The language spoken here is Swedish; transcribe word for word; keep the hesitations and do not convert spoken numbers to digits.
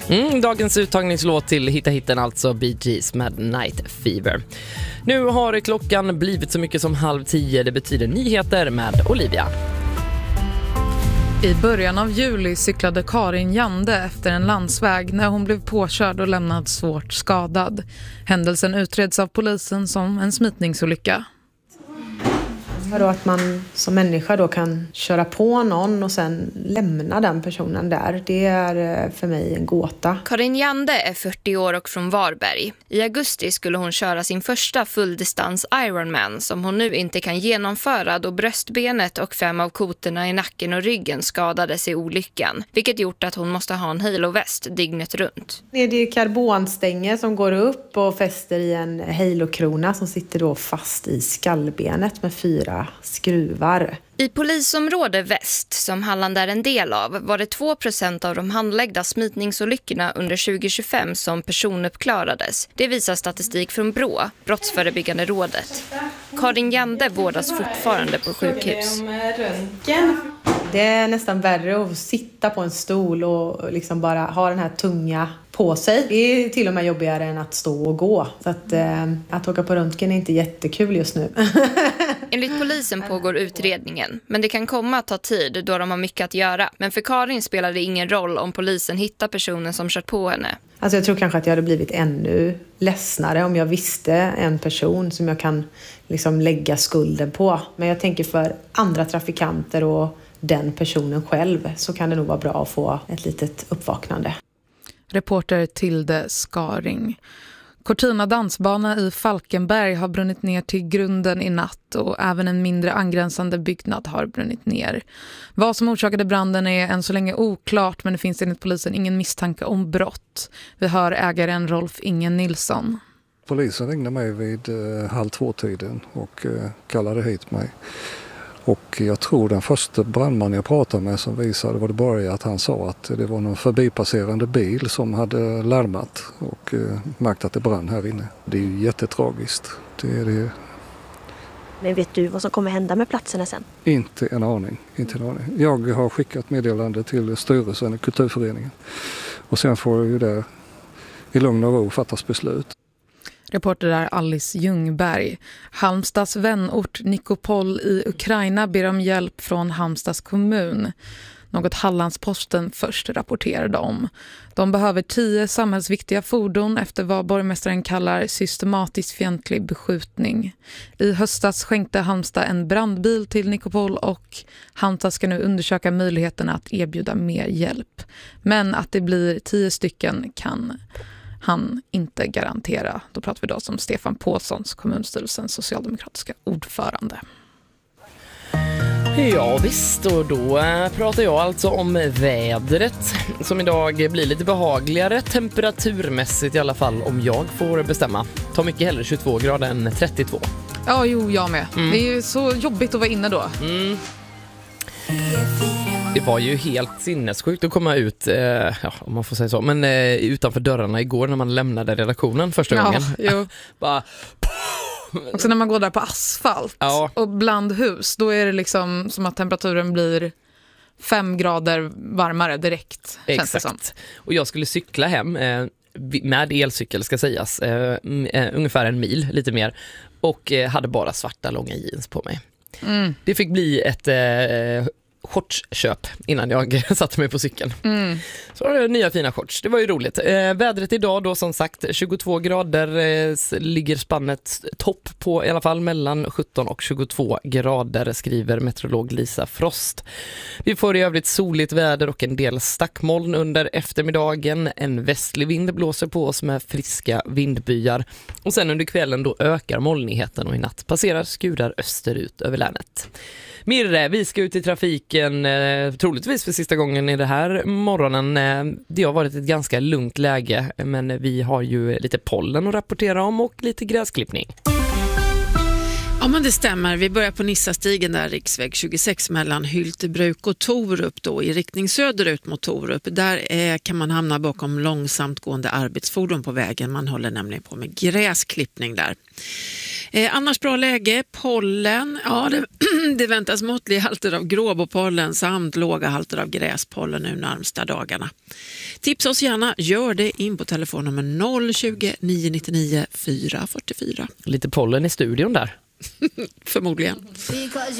Mm, dagens uttagningslåt till Hitta Hitten, alltså Bee Gees med Night Fever. Nu har klockan blivit så mycket som halv tio. Det betyder nyheter med Olivia. I början av juli cyklade Karin Jande efter en landsväg när hon blev påkörd och lämnad svårt skadad. Händelsen utreds av polisen som en smitningsolycka. Då att man som människa då kan köra på någon och sen lämna den personen där, det är för mig en gåta. Karin Jande är fyrtio år och från Varberg. I augusti skulle hon köra sin första fulldistans Ironman som hon nu inte kan genomföra då bröstbenet och fem av kotorna i nacken och ryggen skadades i olyckan, vilket gjort att hon måste ha en halo-väst dygnet runt. Det är karbonstänger som går upp och fäster i en halo-krona som sitter då fast i skallbenet med fyra skruvar. I polisområde Väst, som Halland är en del av, var det två procent av de handlagda smitningsolyckorna under tjugo tjugofem som personuppklarades. Det visar statistik från Brå, Brottsförebyggande rådet. Karin Jande vårdas fortfarande på sjukhus. Det är nästan värre att sitta på en stol och liksom bara ha den här tunga på sig. Det är till och med jobbigare än att stå och gå. Så att, eh, att åka på röntgen är inte jättekul just nu. Enligt polisen pågår utredningen, men det kan komma att ta tid då de har mycket att göra. Men för Karin spelar det ingen roll om polisen hittar personen som kört på henne. Alltså jag tror kanske att jag hade blivit ännu ledsnare om jag visste en person som jag kan liksom lägga skulden på. Men jag tänker för andra trafikanter och den personen själv så kan det nog vara bra att få ett litet uppvaknande. Reporter Tilde Skaring. Cortina dansbana i Falkenberg har brunnit ner till grunden i natt och även en mindre angränsande byggnad har brunnit ner. Vad som orsakade branden är än så länge oklart, men det finns enligt polisen ingen misstanke om brott. Vi hör ägaren Rolf Ingen Nilsson. Polisen ringde mig vid eh, halv två-tiden och eh, kallade hit mig. Och jag tror den första brandman jag pratade med som visade vad det började att han sa att det var någon förbipasserande bil som hade larmat och eh, märkt att det brann här inne. Det är ju jättetragiskt. Det är det. Men vet du vad som kommer hända med platserna sen? Inte en aning. Inte en aning. Jag har skickat meddelande till styrelsen i kulturföreningen. Och sen får ju det i lugn och ro fattas beslut. Reporter är Alice Ljungberg. Halmstads vänort Nikopol i Ukraina ber om hjälp från Halmstads kommun. Något Hallandsposten först rapporterade om. De behöver tio samhällsviktiga fordon efter vad borgmästaren kallar systematiskt fientlig beskjutning. I höstas skänkte Halmstad en brandbil till Nikopol och Halmstad ska nu undersöka möjligheterna att erbjuda mer hjälp. Men att det blir tio stycken kan han inte garantera. Då pratar vi då som Stefan Påssons, kommunstyrelsens socialdemokratiska ordförande. Ja visst, och då pratar jag alltså om vädret som idag blir lite behagligare temperaturmässigt i alla fall om jag får bestämma. Ta mycket hellre tjugotvå grader än trettiotvå. Ja, jo, jag med. Mm. Det är ju så jobbigt att vara inne då. Mm. Det var ju helt sinnessjukt att komma ut, eh, ja, om man får säga så, men eh, utanför dörrarna igår när man lämnade redaktionen första ja, gången. Jo. Bara... Också när man går där på asfalt ja. och bland hus, då är det liksom som att temperaturen blir fem grader varmare direkt. Känns det som. Och jag skulle cykla hem eh, med elcykel ska sägas, eh, eh, ungefär en mil, lite mer, och eh, hade bara svarta långa jeans på mig. Mm. Det fick bli ett eh, shortsköp innan jag satte mig på cykeln. Mm. Så var det nya fina shorts. Det var ju roligt. Eh, vädret idag då som sagt tjugotvå grader eh, ligger spannet topp på i alla fall mellan sjutton och tjugotvå grader skriver meteorolog Lisa Frost. Vi får i övrigt soligt väder och en del stackmoln under eftermiddagen. En västlig vind blåser på oss med friska vindbyar. Och sen under kvällen då ökar molnigheten och i natt passerar skurar österut över länet. Mirre, vi ska ut i trafiken eh, troligtvis för sista gången i det här morgonen. Eh, det har varit ett ganska lugnt läge, men vi har ju lite pollen att rapportera om och lite gräsklippning. Ja, men det stämmer. Vi börjar på Nissastigen där, riksväg tjugosex mellan Hyltebruk och Torup då, i riktning söderut mot Torup. Där är, kan man hamna bakom långsamt gående arbetsfordon på vägen. Man håller nämligen på med gräsklippning där. Eh, annars bra läge, pollen. Ja, det, det väntas måttliga halter av gråbopollen samt låga halter av gräspollen nu närmsta dagarna. Tipsa oss gärna, gör det in på telefonnummer noll tjugo, nio nittionio, fyra fyrtiofyra. Lite pollen i studion där. Förmodligen.